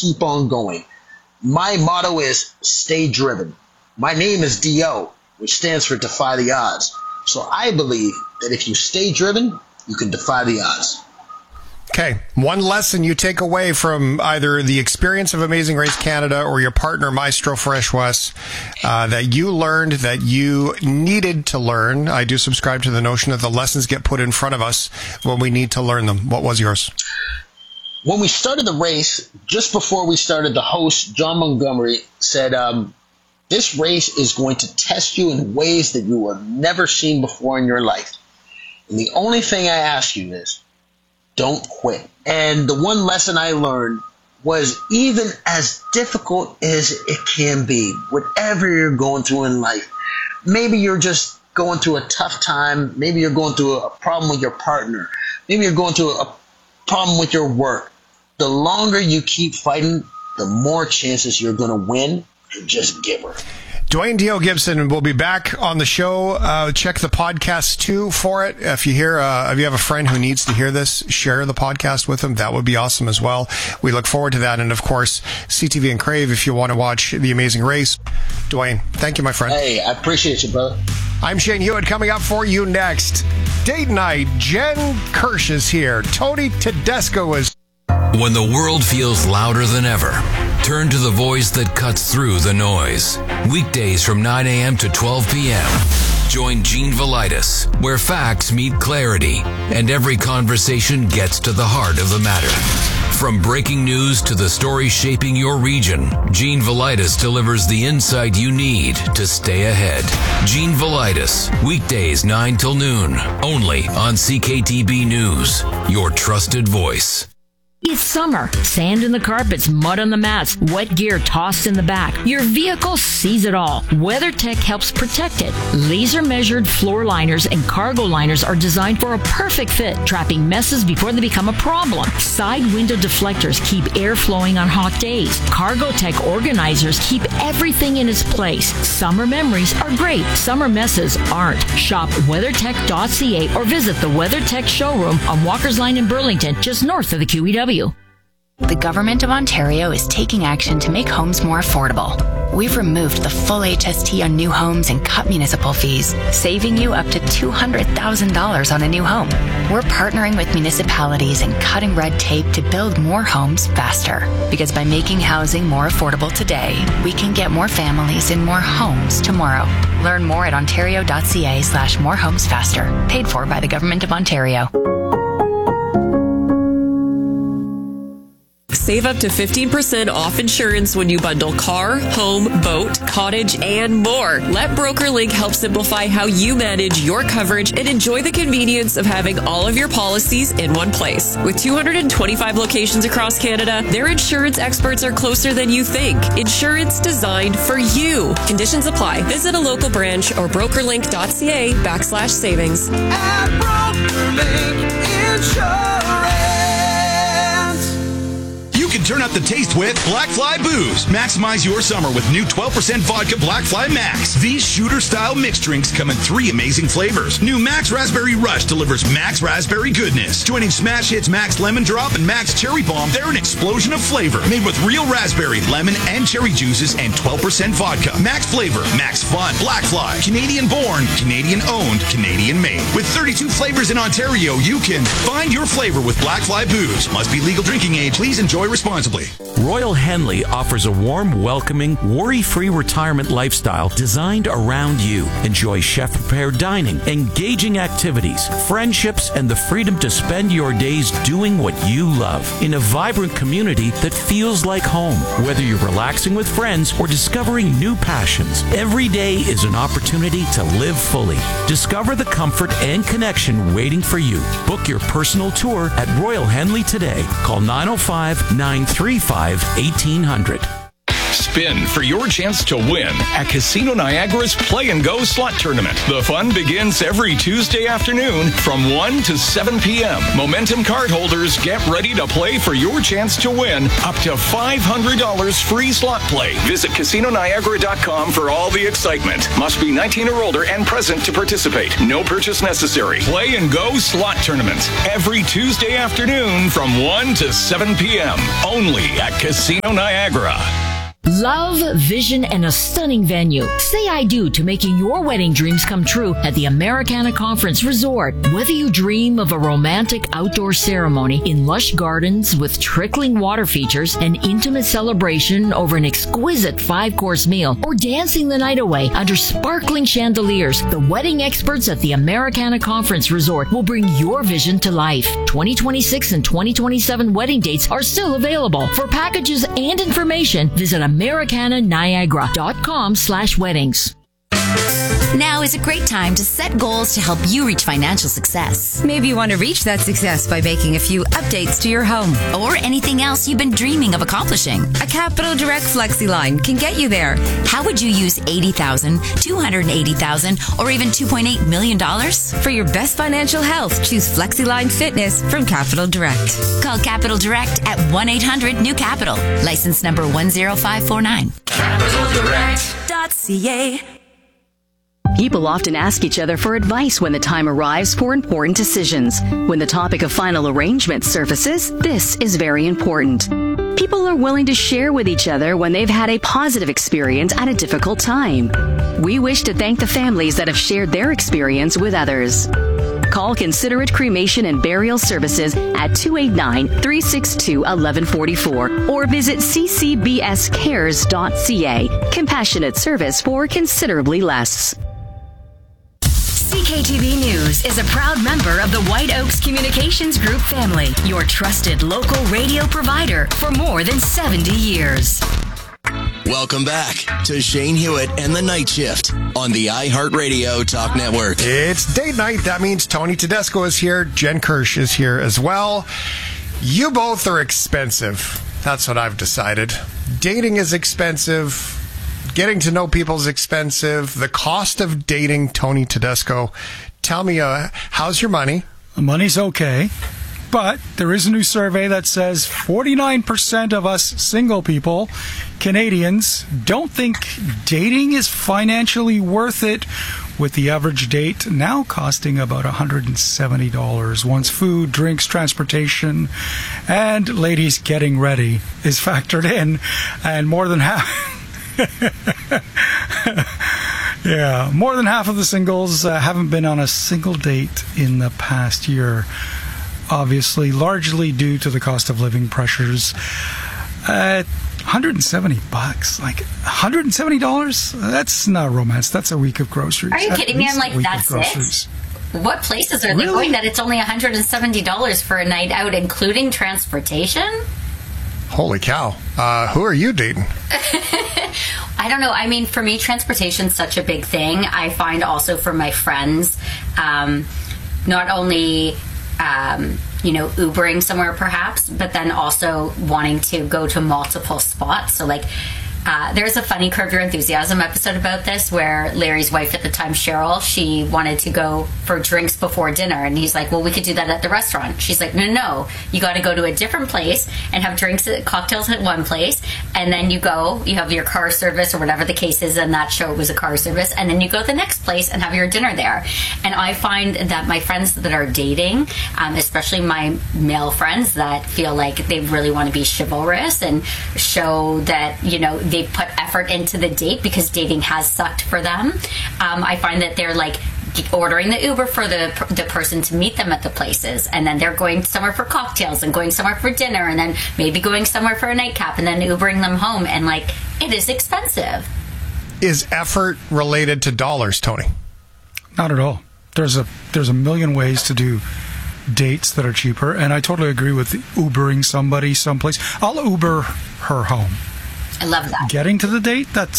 keep on going. My motto is stay driven. My name is DO, which stands for Defy the Odds. So I believe that if you stay driven, you can defy the odds. Okay, one lesson you take away from either the experience of Amazing Race Canada or your partner, Maestro Fresh West, that you learned that you needed to learn. I do subscribe to the notion that the lessons get put in front of us when we need to learn them. What was yours? When we started the race, just before we started, the host, John Montgomery, said, this race is going to test you in ways that you have never seen before in your life. And the only thing I ask you is, don't quit. And the one lesson I learned was, even as difficult as it can be, whatever you're going through in life, maybe you're just going through a tough time, maybe you're going through a problem with your partner, maybe you're going through a problem with your work. The longer you keep fighting, the more chances you're going to win, and just give her. Dwayne D.O. Gibson will be back on the show. Check the podcast too for it. If you have a friend who needs to hear this, share the podcast with them. That would be awesome as well. We look forward to that. And of course, CTV and Crave if you want to watch The Amazing Race. Dwayne, thank you, my friend. Hey, I appreciate you, brother. I'm Shane Hewitt. Coming up for you next, date night. Jen Kirsch is here. Tony Tedesco is. When the world feels louder than ever, turn to the voice that cuts through the noise. Weekdays from 9 a.m. to 12 p.m. Join Gene Velitis, where facts meet clarity and every conversation gets to the heart of the matter. From breaking news to the stories shaping your region, Gene Velitis delivers the insight you need to stay ahead. Gene Velitis, weekdays 9 till noon, only on CKTB News, your trusted voice. It's summer. Sand in the carpets, mud on the mats, wet gear tossed in the back. Your vehicle sees it all. WeatherTech helps protect it. Laser-measured floor liners and cargo liners are designed for a perfect fit, trapping messes before they become a problem. Side window deflectors keep air flowing on hot days. CargoTech organizers keep everything in its place. Summer memories are great. Summer messes aren't. Shop WeatherTech.ca or visit the WeatherTech showroom on Walker's Line in Burlington, just north of the QEW. The Government of Ontario is taking action to make homes more affordable. We've removed the full HST on new homes and cut municipal fees, saving you up to $200,000 on a new home. We're partnering with municipalities and cutting red tape to build more homes faster. Because by making housing more affordable today, we can get more families in more homes tomorrow. Learn more at ontario.ca/morehomesfaster. Paid for by the Government of Ontario. Save up to 15% off insurance when you bundle car, home, boat, cottage, and more. Let BrokerLink help simplify how you manage your coverage and enjoy the convenience of having all of your policies in one place. With 225 locations across Canada, their insurance experts are closer than you think. Insurance designed for you. Conditions apply. Visit a local branch or brokerlink.ca/savings. At BrokerLink Insurance. You can turn up the taste with Black Fly Booze. Maximize your summer with new 12% vodka Black Fly Max. These shooter-style mixed drinks come in 3 amazing flavors. New Max Raspberry Rush delivers Max Raspberry goodness. Joining Smash Hits Max Lemon Drop and Max Cherry Bomb, they're an explosion of flavor. Made with real raspberry, lemon, and cherry juices and 12% vodka. Max flavor, Max fun. Black Fly. Canadian born, Canadian owned, Canadian made. With 32 flavors in Ontario, you can find your flavor with Black Fly Booze. Must be legal drinking age. Please enjoy responsibly. Royal Henley offers a warm, welcoming, worry-free retirement lifestyle designed around you. Enjoy chef-prepared dining, engaging activities, friendships, and the freedom to spend your days doing what you love in a vibrant community that feels like home. Whether you're relaxing with friends or discovering new passions, every day is an opportunity to live fully. Discover the comfort and connection waiting for you. Book your personal tour at Royal Henley today. Call 905-935-1800. spin for your chance to win at Casino Niagara's Play and Go Slot Tournament. The fun begins every Tuesday afternoon from 1 to 7 p.m. Momentum card holders get ready to play for your chance to win up to $500 free slot play. Visit CasinoNiagara.com for all the excitement. Must be 19 or older and present to participate. No purchase necessary. Play and Go Slot Tournament every Tuesday afternoon from 1 to 7 p.m. only at Casino Niagara. Love, vision, and a stunning venue. Say I do to making your wedding dreams come true at the Americana Conference Resort. Whether you dream of a romantic outdoor ceremony in lush gardens with trickling water features, an intimate celebration over an exquisite 5-course meal, or dancing the night away under sparkling chandeliers, the wedding experts at the Americana Conference Resort will bring your vision to life. 2026 and 2027 wedding dates are still available. For packages and information, visit AmericanaNiagara.com/weddings. Now is a great time to set goals to help you reach financial success. Maybe you want to reach that success by making a few updates to your home. Or anything else you've been dreaming of accomplishing. A Capital Direct FlexiLine can get you there. How would you use $80,000, $280,000, or even $2.8 million? For your best financial health, choose FlexiLine Fitness from Capital Direct. Call Capital Direct at 1-800-NEW-CAPITAL. License number 10549. CapitalDirect.ca. People often ask each other for advice when the time arrives for important decisions. When the topic of final arrangement surfaces, this is very important. People are willing to share with each other when they've had a positive experience at a difficult time. We wish to thank the families that have shared their experience with others. Call Considerate Cremation and Burial Services at 289-362-1144 or visit ccbscares.ca. Compassionate service for considerably less. CKTV News is a proud member of the White Oaks Communications Group family, your trusted local radio provider for more than 70 years. Welcome back to Shane Hewitt and the Night Shift on the iHeartRadio Talk Network. It's date night. That means Tony Tedesco is here. Jen Kirsch is here as well. You both are expensive. That's what I've decided. Dating is expensive. Getting to know people is expensive. The cost of dating, Tony Tedesco. Tell me, how's your money? The money's okay. But there is a new survey that says 49% of us single people, Canadians, don't think dating is financially worth it, with the average date now costing about $170 once food, drinks, transportation, and ladies getting ready is factored in. And more than half... Yeah, more than half of the singles haven't been on a single date in the past year. Obviously, largely due to the cost of living pressures. $170, like $170? That's not romance. That's a week of groceries. Are you kidding me? I'm like, that's it? What places are they going that it's only $170 for a night out, including transportation? Holy cow. Who are you dating? I don't know. I mean, for me, transportation's such a big thing. I find also for my friends, not only... Ubering somewhere perhaps, but then also wanting to go to multiple spots. So like, there's a funny Curb Your Enthusiasm episode about this where Larry's wife at the time, Cheryl, she wanted to go for drinks before dinner. And he's like, well, we could do that at the restaurant. She's like, no, you got to go to a different place and have cocktails at one place. And then you have your car service or whatever the case is. And that show was a car service. And then you go to the next place and have your dinner there. And I find that my friends that are dating, especially my male friends that feel like they really want to be chivalrous and show that, they put effort into the date because dating has sucked for them. I find that they're like ordering the Uber for the person to meet them at the places, and then they're going somewhere for cocktails and going somewhere for dinner, and then maybe going somewhere for a nightcap, and then Ubering them home, and like, it is expensive. Is effort related to dollars, Tony? Not at all. There's a million ways to do dates that are cheaper, and I totally agree with Ubering somebody someplace. I'll Uber her home. I love that. Getting to the date, that's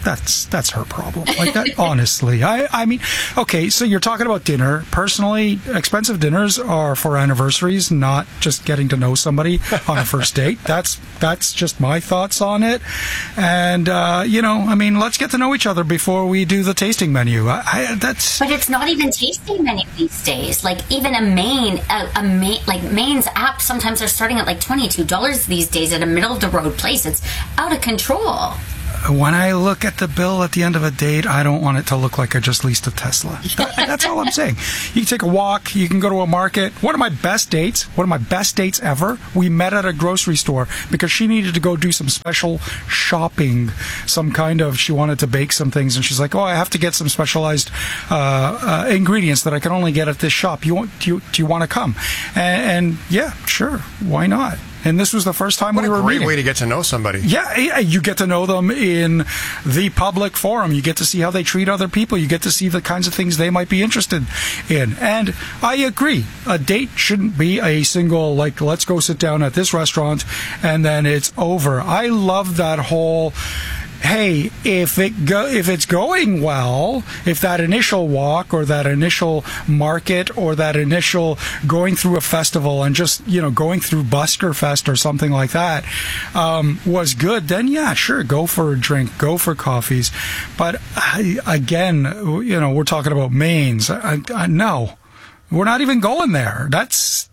that's her problem. Like that, honestly. I mean, okay, so you're talking about dinner. Personally, expensive dinners are for anniversaries, not just getting to know somebody on a first date. That's just my thoughts on it. And I mean, let's get to know each other before we do the tasting menu. But it's not even tasting menu these days. Like even a Maine, like Maine's app sometimes are starting at like $22 these days at a middle of the road place. It's out of control. When I look at the bill at the end of a date, I don't want it to look like I just leased a Tesla. That's all I'm saying. You can take a walk. You can go to a market. One of my best dates ever, we met at a grocery store because she needed to go do some special shopping, she wanted to bake some things, and she's like, I have to get some specialized ingredients that I can only get at this shop. Do you want to come? And yeah, sure. Why not? And this was the first time we were meeting. What a great way to get to know somebody. Yeah, you get to know them in the public forum. You get to see how they treat other people. You get to see the kinds of things they might be interested in. And I agree. A date shouldn't be a single, like, let's go sit down at this restaurant and then it's over. I love that whole... Hey, if it's going well, if that initial walk or that initial market or that initial going through a festival and just, going through Busker Fest or something like that was good, then yeah, sure, go for a drink, go for coffees. But again, we're talking about mains. No, we're not even going there. That's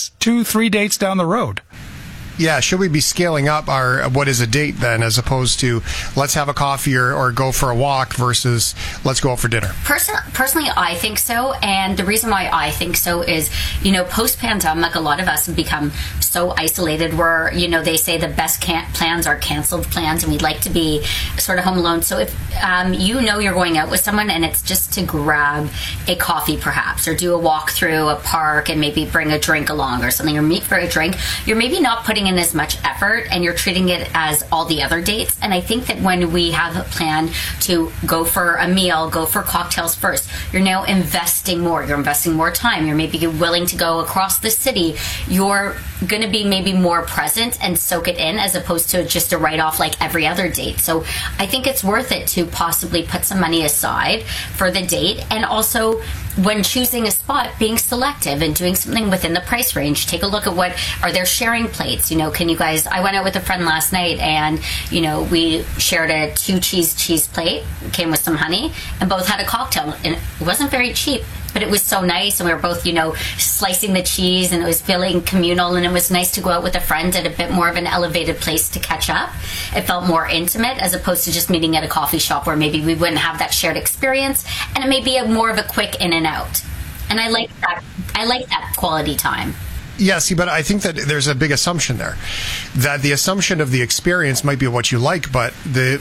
2-3 dates down the road. Yeah, should we be scaling up our what is a date then, as opposed to let's have a coffee or go for a walk versus let's go out for dinner? Personally, I think so, and the reason why I think so is, post-pandemic, a lot of us have become so isolated where, they say the best plans are canceled plans, and we'd like to be sort of home alone. So if you're going out with someone and it's just to grab a coffee perhaps, or do a walk through a park and maybe bring a drink along or something, or meet for a drink, you're maybe not putting in as much effort and you're treating it as all the other dates. And I think that when we have a plan to go for a meal, go for cocktails first, you're now investing more. You're investing more time. You're maybe willing to go across the city. You're going to be maybe more present and soak it in, as opposed to just a write-off like every other date. So I think it's worth it to possibly put some money aside for the date, and also when choosing a spot, being selective and doing something within the price range. Take a look at are there sharing plates? Can you guys, I went out with a friend last night and, we shared a 2-cheese plate, came with some honey, and both had a cocktail. And it wasn't very cheap, but it was so nice. And we were both, slicing the cheese, and it was feeling communal, and it was nice to go out with a friend at a bit more of an elevated place to catch up. It felt more intimate, as opposed to just meeting at a coffee shop where maybe we wouldn't have that shared experience, and it may be more of a quick in and out. And I like that. I like that quality time. Yeah, see, but I think that there's a big assumption there. That the assumption of the experience might be what you like, but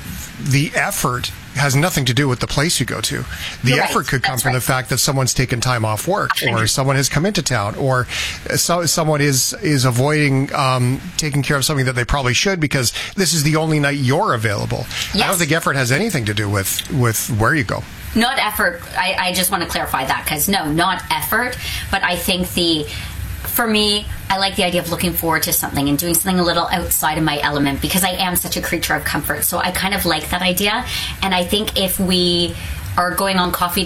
the effort has nothing to do with the place you go to. The effort could come from the fact that someone's taken time off work, or someone has come into town, or someone is avoiding taking care of something that they probably should because this is the only night you're available. Yes. I don't think effort has anything to do with where you go. Not effort. I just want to clarify that, because no, not effort, but I think for me, I like the idea of looking forward to something and doing something a little outside of my element, because I am such a creature of comfort. So I kind of like that idea. And I think if we are going on coffee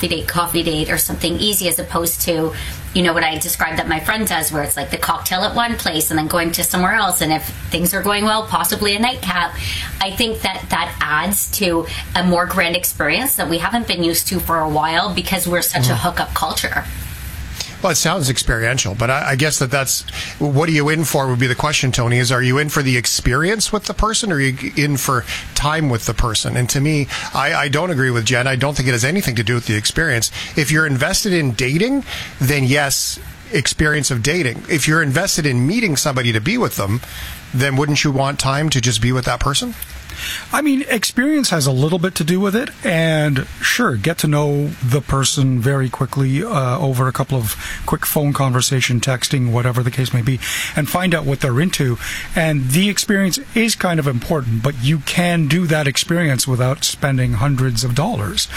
date, or something easy, as opposed to, what I described that my friend does, where it's like the cocktail at one place and then going to somewhere else. And if things are going well, possibly a nightcap. I think that adds to a more grand experience that we haven't been used to for a while, because we're such a hookup culture. Well, it sounds experiential, but I guess that's what are you in for would be the question, Tony, are you in for the experience with the person, or are you in for time with the person? And to me, I don't agree with Jen. I don't think it has anything to do with the experience. If you're invested in dating, then yes, experience of dating. If you're invested in meeting somebody to be with them, then wouldn't you want time to just be with that person? I mean, experience has a little bit to do with it, and sure, get to know the person very quickly over a couple of quick phone conversation, texting, whatever the case may be, and find out what they're into. And the experience is kind of important, but you can do that experience without spending hundreds of dollars.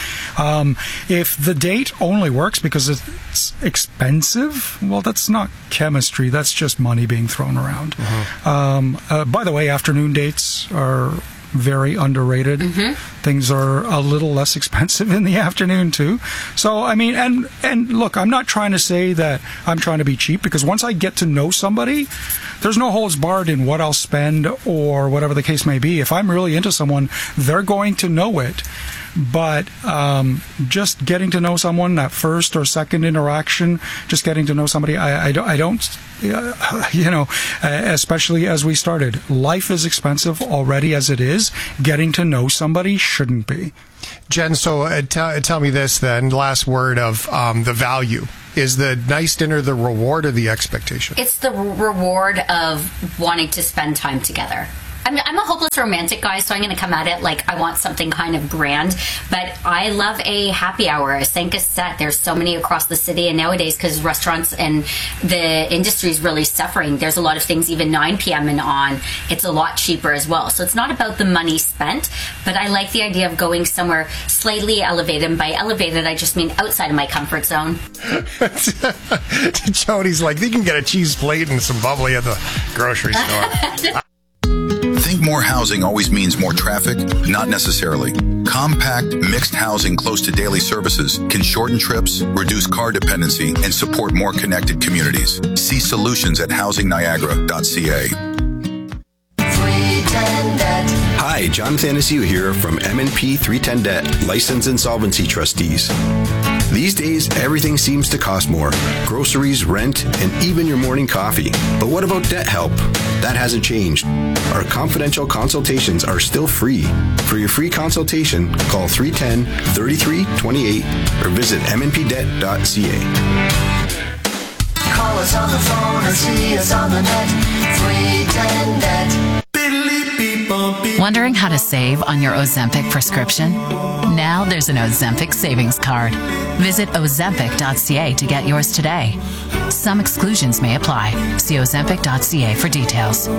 If the date only works because it's expensive, well, that's not chemistry. That's just money being thrown around. By the way, afternoon dates are very underrated. Things are a little less expensive in the afternoon too. So I mean, and look, I'm not trying to say that I'm trying to be cheap, because once I get to know somebody, there's no holds barred in what I'll spend or whatever the case may be. If I'm really into someone, they're going to know it. But just getting to know someone, that first or second interaction, just getting to know somebody, I don't especially as we started, life is expensive already as it is. Getting to know somebody shouldn't be. Jen, so tell me this then, last word of the value. Is the nice dinner the reward or the expectation? It's the reward of wanting to spend time together. I mean, I'm a hopeless romantic guy, so I'm going to come at it like I want something kind of grand. But I love a happy hour, a Sanka set. There's so many across the city, and nowadays, because restaurants and the industry is really suffering, there's a lot of things even 9 p.m. and on. It's a lot cheaper as well. So it's not about the money spent, but I like the idea of going somewhere slightly elevated. And by elevated, I just mean outside of my comfort zone. Jody's like, you can get a cheese plate and some bubbly at the grocery store. Think more housing always means more traffic? Not necessarily. Compact, mixed housing close to daily services can shorten trips, reduce car dependency, and support more connected communities. See solutions at housingniagara.ca. Hi, John Thanasiu here from M&P 310 Debt, Licensed Insolvency Trustees. These days, everything seems to cost more. Groceries, rent, and even your morning coffee. But what about debt help? That hasn't changed. Our confidential consultations are still free. For your free consultation, call 310-3328 or visit mnpdebt.ca. Call us on the phone or see us on the net. 310 Debt. Wondering how to save on your Ozempic prescription? Now there's an Ozempic savings card. Visit ozempic.ca to get yours today. Some exclusions may apply. See ozempic.ca for details.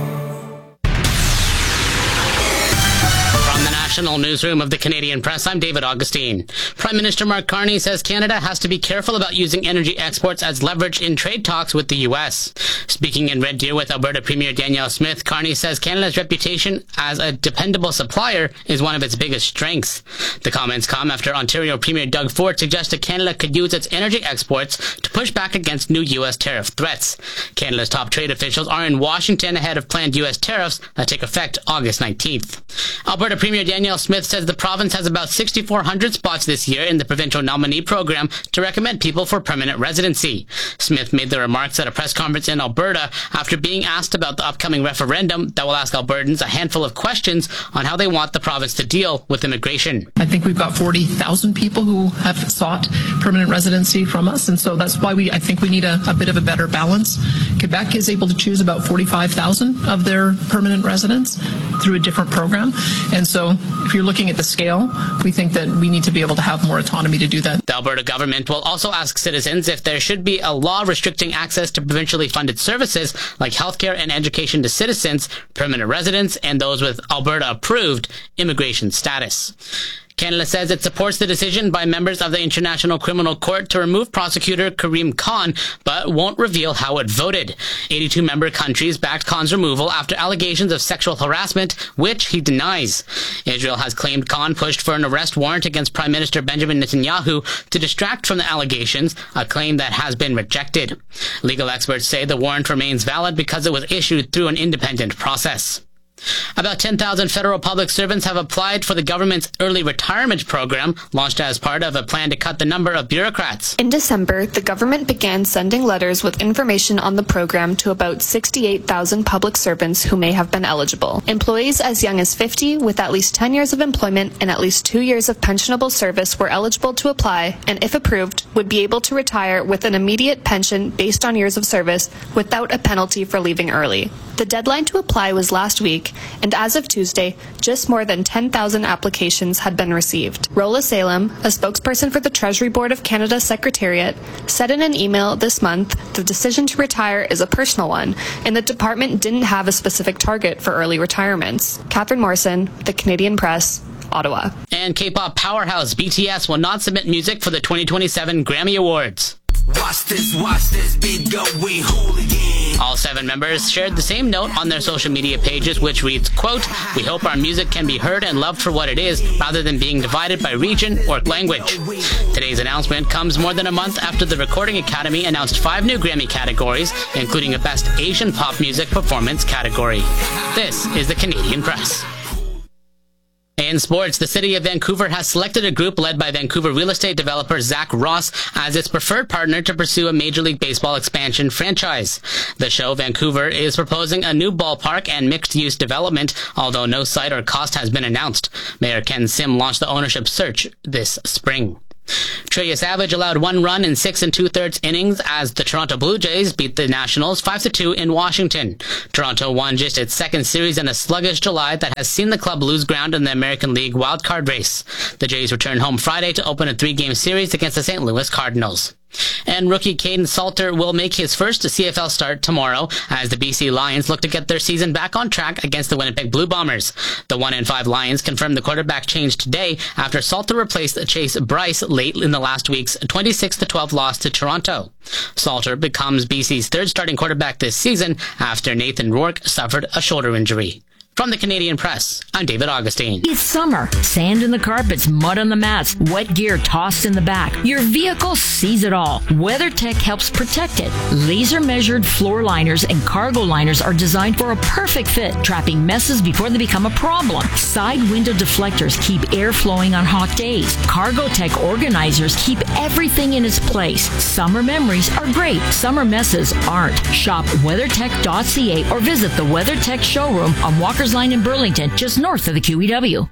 National Newsroom of the Canadian Press, I'm David Augustine. Prime Minister Mark Carney says Canada has to be careful about using energy exports as leverage in trade talks with the U.S. Speaking in Red Deer with Alberta Premier Danielle Smith, Carney says Canada's reputation as a dependable supplier is one of its biggest strengths. The comments come after Ontario Premier Doug Ford suggested Canada could use its energy exports to push back against new U.S. tariff threats. Canada's top trade officials are in Washington ahead of planned U.S. tariffs that take effect August 19th. Alberta Premier Danielle Smith says the province has about 6,400 spots this year in the provincial nominee program to recommend people for permanent residency. Smith made the remarks at a press conference in Alberta after being asked about the upcoming referendum that will ask Albertans a handful of questions on how they want the province to deal with immigration. I think we've got 40,000 people who have sought permanent residency from us, and so that's why I think we need a bit of a better balance. Quebec is able to choose about 45,000 of their permanent residents through a different program, and so if you're looking at the scale, we think that we need to be able to have more autonomy to do that. The Alberta government will also ask citizens if there should be a law restricting access to provincially funded services like healthcare and education to citizens, permanent residents, and those with Alberta-approved immigration status. Canada says it supports the decision by members of the International Criminal Court to remove prosecutor Karim Khan, but won't reveal how it voted. 82 member countries backed Khan's removal after allegations of sexual harassment, which he denies. Israel has claimed Khan pushed for an arrest warrant against Prime Minister Benjamin Netanyahu to distract from the allegations, a claim that has been rejected. Legal experts say the warrant remains valid because it was issued through an independent process. About 10,000 federal public servants have applied for the government's early retirement program, launched as part of a plan to cut the number of bureaucrats. In December, the government began sending letters with information on the program to about 68,000 public servants who may have been eligible. Employees as young as 50 with at least 10 years of employment and at least 2 years of pensionable service were eligible to apply, and if approved, would be able to retire with an immediate pension based on years of service without a penalty for leaving early. The deadline to apply was last week, and as of Tuesday, just more than 10,000 applications had been received. Rola Salem, a spokesperson for the Treasury Board of Canada's Secretariat, said in an email this month the decision to retire is a personal one, and the department didn't have a specific target for early retirements. Catherine Morrison, The Canadian Press, Ottawa. And K-pop powerhouse BTS will not submit music for the 2027 Grammy Awards. Watch this beat go, we hooligan. All 7 members shared the same note on their social media pages, which reads, quote, "We hope our music can be heard and loved for what it is, rather than being divided by region or language." Today's announcement comes more than a month after the Recording Academy announced 5 new Grammy categories, including a Best Asian Pop Music Performance category. This is the Canadian Press. In sports, the city of Vancouver has selected a group led by Vancouver real estate developer Zach Ross as its preferred partner to pursue a Major League Baseball expansion franchise. The show, Vancouver, is proposing a new ballpark and mixed-use development, although no site or cost has been announced. Mayor Ken Sim launched the ownership search this spring. Treya Savage allowed 1 run in 6 2/3 innings as the Toronto Blue Jays beat the Nationals 5-2 in Washington. Toronto won just its 2nd series in a sluggish July that has seen the club lose ground in the American League wildcard race. The Jays return home Friday to open a 3-game series against the St. Louis Cardinals. And rookie Caden Salter will make his first CFL start tomorrow as the BC Lions look to get their season back on track against the Winnipeg Blue Bombers. The 1-5 Lions confirmed the quarterback change today after Salter replaced Chase Bryce late in the last week's 26-12 loss to Toronto. Salter becomes BC's 3rd starting quarterback this season after Nathan Rourke suffered a shoulder injury. From the Canadian Press, I'm David Augustine. It's summer. Sand in the carpets, mud on the mats, wet gear tossed in the back. Your vehicle sees it all. WeatherTech helps protect it. Laser-measured floor liners and cargo liners are designed for a perfect fit, trapping messes before they become a problem. Side window deflectors keep air flowing on hot days. Cargotech organizers keep everything in its place. Summer memories are great. Summer messes aren't. Shop WeatherTech.ca or visit the WeatherTech showroom on Walker's Line in Burlington, just north of the QEW.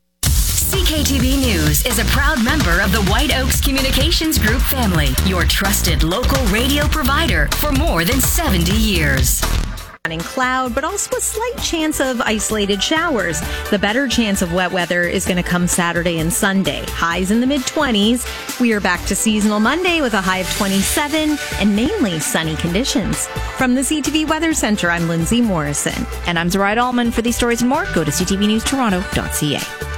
CKTV News is a proud member of the White Oaks Communications Group family, your trusted local radio provider for more than 70 years. Cloud, but also a slight chance of isolated showers. The better chance of wet weather is going to come Saturday and Sunday. Highs in the mid-20s. We are back to seasonal Monday with a high of 27 and mainly sunny conditions. From the CTV Weather Center, I'm Lindsay Morrison. And I'm Zoraida Allman. For these stories and more, go to ctvnewstoronto.ca.